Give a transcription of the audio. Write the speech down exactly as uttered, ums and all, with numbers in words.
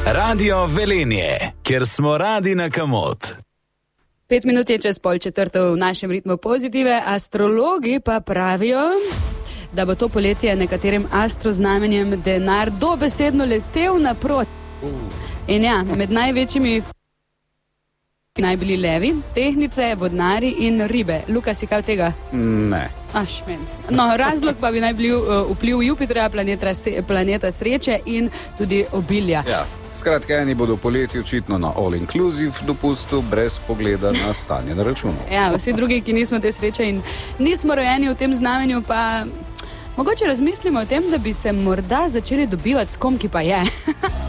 Radio Velenje, kjer smo radi na kamot. Pet minut je čez pol četrto v našem ritmu pozitive, astrologi pa pravijo, da bo to poletje nekaterim astroznamenjem denar dobesedno letel naproti. In ja, med največjimi naj bili levi, tehnice, vodnari in ribe. Luka, si kaj od tega? Ne. A, šment. No, razlog pa bi naj bil uh, vpliv Jupitra, planeta, planeta sreče in tudi obilja. Ja, skratka, eni bodo poleti očitno na all-inclusive dopustu, brez pogleda na stanje na računu. Ja, vsi drugi, ki nismo te sreče in nismo rojeni v tem znamenju, pa mogoče razmislimo o tem, da bi se morda začeli dobivati s kom, ki pa je.